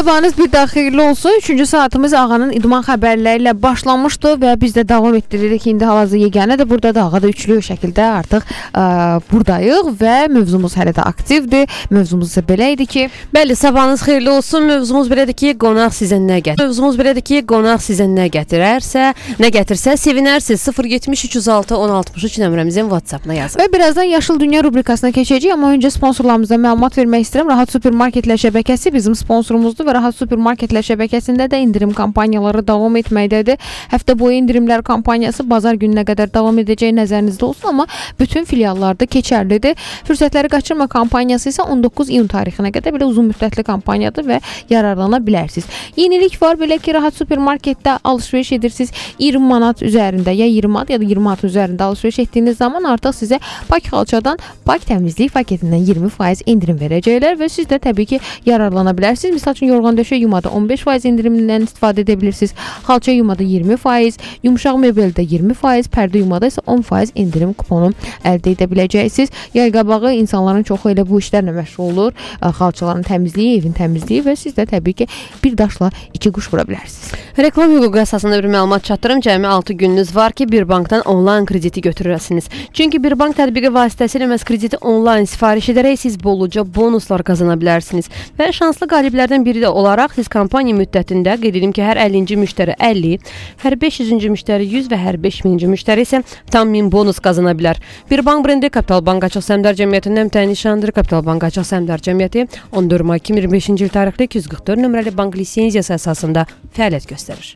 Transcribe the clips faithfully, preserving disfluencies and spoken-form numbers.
sabahınız bir daha xeyirli olsun. Üçüncü saatimiz Ağanın idman xəbərləri ilə başlamışdı və biz də davam etdiririk. İndi hal-hazırda yeganə də burada da Ağa da üçlü şəkildə artıq ə, buradayıq və mövzumuz hələ də aktivdir. Mövzumuz isə belə idi ki, bəli, sabahınız xeyirli olsun. Mövzumuz belədir ki, qonaq sizə nə gətirir? Mövzumuz belədir ki, qonaq sizə nə gətirərsə, nə gətirsə sevinərsiniz. sıfır yetmiş üç yüz altı on altmış üç nömrəmizin WhatsApp-na yazın. Və birazdan Yaşıl Dünya rubrikasına keçəcəyik, amma öncə sponsorlarımıza məlumat vermək istəyirəm. Rahat Supermarketlər şəbəkəsi bizim sponsorumuzdur və Rahat Supermarketlər şəbəkəsində də indirim kampaniyaları davam etməkdədir. Həftə boyu indirimlər kampaniyası bazar gününə qədər davam edəcək, nəzərinizdə olsun, amma bütün filiallarda keçərlidir. Fürsətləri qaçırma kampaniyası isə on doqquz iyun tarixinə qədər belə uzun müddətli kampaniyadır və yararlana bilərsiniz. Yenilik var, belə ki, Rahat Supermarketdə alış-veriş edirsiniz iyirmi manat üzərində, ya iyirmi manat ya da iyirmi manat üzərində alış-veriş etdiyiniz zaman artıq sizə Pak xalçadan Pak təmizlik paketindən iyirmi faiz indirim verəcəklər və siz də təbii ki, yararlana bilərsiniz. Misal üçün, yorğan döşək yumada on beş faiz indirimdən istifadə edə bilirsiniz. Xalça yumada iyirmi faiz, yumşaq mebeldə iyirmi faiz, pərdə yumada isə on faiz indirim kuponu əldə edə biləcəksiniz. Yay qabağı insanların çoxu elə bu işlərlə məşğul olur. Xalçaların təmizliyi, evin təmizliyi və siz də təbii ki, bir daşla iki quş vura bilərsiniz. Reklam hüququ əsasında bir məlumat çatdırım. Cəmi altı gününüz var ki, bir bankdan onlayn krediti götürəsiniz. Çünki bir bank tətbiqi vasitəsilə məhz krediti onlayn sifariş edərək siz bolluca bonuslar qazana bilərsiniz. Və şanslı qaliblərdən biri də olaraq siz kampaniya müddətində qeyd edim ki, hər əllinci müştəri əlli, hər beş yüzüncü müştəri yüz və hər beş minci müştəri isə tam min bonus qazana bilər. Bir bank brendi Kapital Bank Açıq Səhmdar Cəmiyyətinin təyin nişanıdır. Kapital Bank Açıq Səhmdar Cəmiyyəti on dörd may iki min iyirmi beşinci il tarixli iki yüz qırx dörd nömrəli bank lisenziyası əsasında fəaliyyət göstərir.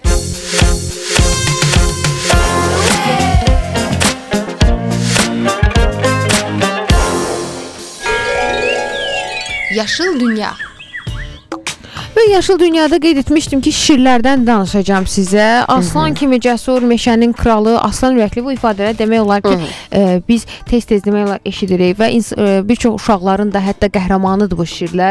Yaşıl Dünya. Və Yaşıl Dünyada qeyd etmişdim ki, şirlərdən danışacağım sizə. Aslan kimi cəsur, meşənin kralı, aslan ürəkli bu ifadələr demək olar ki, e, biz tez-tez demək olar eşidirik və e, bir çox uşaqların da hətta qəhrəmanıdır bu şirlər.